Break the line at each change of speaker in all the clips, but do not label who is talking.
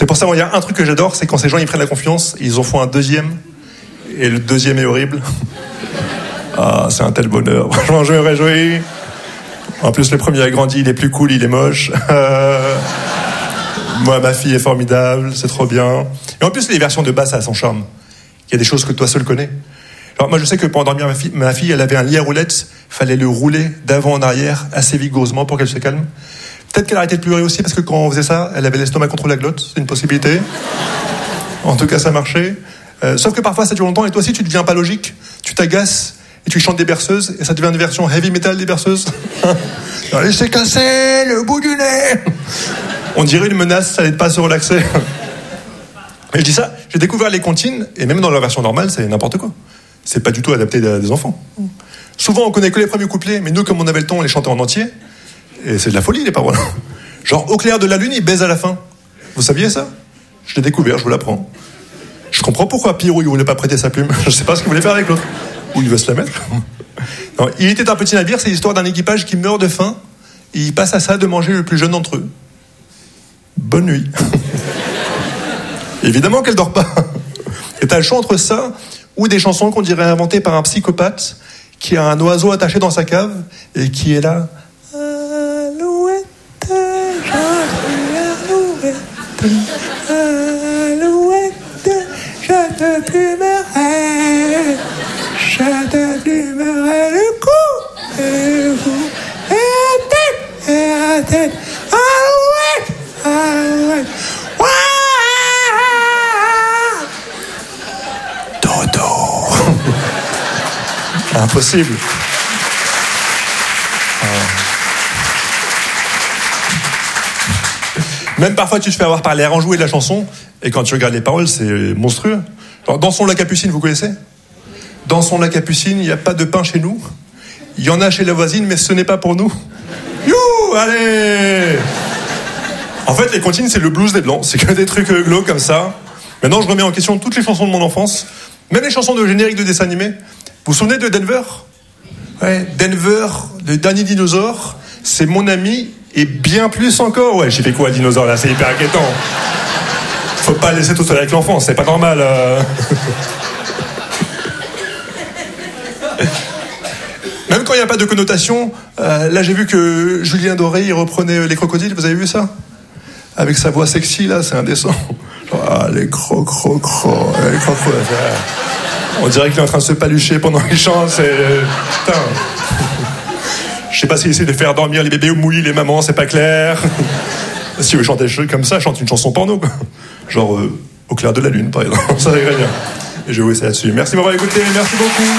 C'est pour ça, il y a un truc que j'adore, c'est quand ces gens ils prennent la confiance, ils en font un deuxième, et le deuxième est horrible. Ah, c'est un tel bonheur. Franchement, je me réjouis. En plus, le premier a grandi, il est plus cool, il est moche. Moi, ma fille est formidable, c'est trop bien. Et en plus, les versions de base, ça a son charme. Il y a des choses que toi seul connais. Alors, moi, je sais que pour endormir ma fille, elle avait un lit à roulettes. Il fallait le rouler d'avant en arrière assez vigoureusement pour qu'elle se calme. Peut-être qu'elle arrêtait de pleurer aussi, parce que quand on faisait ça, elle avait l'estomac contre la glotte. C'est une possibilité. En tout cas, ça marchait. Sauf que parfois, ça dure longtemps, et toi aussi, tu deviens pas logique. Tu t'agaces, et tu chantes des berceuses, et ça devient une version heavy metal des berceuses. Allez, c'est cassé le bout du nez. On dirait une menace, ça n'aide pas à se relaxer. Mais je dis ça, j'ai découvert les comptines, et même dans leur version normale, c'est n'importe quoi. C'est pas du tout adapté à des enfants. Souvent, on connaît que les premiers couplets, mais nous, comme on avait le temps, on les chantait en entier. Et c'est de la folie, les paroles. Genre, au clair de la lune, il baise à la fin. Vous saviez ça? Je l'ai découvert, je vous l'apprends. Je comprends pourquoi Pierrot, il voulait pas prêter sa plume. Je sais pas ce qu'il voulait faire avec l'autre. Ou il veut se la mettre. Non, il était un petit navire, c'est l'histoire d'un équipage qui meurt de faim, et il passe à ça de manger le plus jeune d'entre eux. Bonne nuit. Évidemment qu'elle dort pas. Et t'as le choix entre ça ou des chansons qu'on dirait inventées par un psychopathe qui a un oiseau attaché dans sa cave et qui est là. Alouette, alouette, alouette, je te plumerai, je te plumerai le cou et le cou et la tête, alouette, alouette. Impossible. Même parfois tu te fais avoir par l'air enjoué de la chanson et quand tu regardes les paroles c'est monstrueux. Genre, Dansons la Capucine, vous connaissez? Dansons la Capucine, il n'y a pas de pain chez nous. Il y en a chez la voisine mais ce n'est pas pour nous. You, allez. En fait les comptines c'est le blues des blancs. C'est que des trucs glauques comme ça. Maintenant je remets en question toutes les chansons de mon enfance. Même les chansons de générique de dessins animés. Vous vous souvenez de Denver? Ouais, Denver, le dernier dinosaure, c'est mon ami, et bien plus encore. Ouais, j'ai fait quoi, dinosaure, là? C'est hyper inquiétant. Faut pas laisser tout seul avec l'enfant, c'est pas normal. Même quand il n'y a pas de connotation, là j'ai vu que Julien Doré, il reprenait les crocodiles, vous avez vu ça? Avec sa voix sexy, là, c'est indécent. Genre, les crocs. On dirait qu'il est en train de se palucher pendant qu'il chante. Putain. Je sais pas s'il essaie de faire dormir les bébés ou mouiller les mamans, c'est pas clair. Si tu veux chanter comme ça, chante une chanson porno, quoi. Genre Au clair de la lune, par exemple. Ça irait bien. Et je vais vous laisser là-dessus. Merci de m'avoir écouté, merci beaucoup.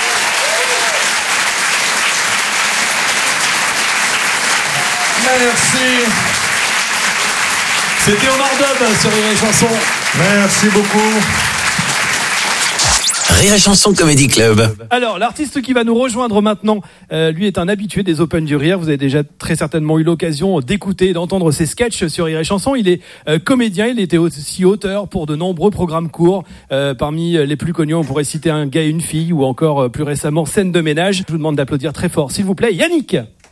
Merci. C'était Omar Dub sur Rire et Chanson.
Merci beaucoup.
Rire et Chanson Comedy Club.
Alors, l'artiste qui va nous rejoindre maintenant, lui est un habitué des Open du Rire. Vous avez déjà très certainement eu l'occasion d'écouter et d'entendre ses sketchs sur Rire et Chanson. Il est comédien, il était aussi auteur pour de nombreux programmes courts. Parmi les plus connus, on pourrait citer Un gars et une fille ou encore plus récemment Scène de ménage. Je vous demande d'applaudir très fort, s'il vous plaît, Yannick.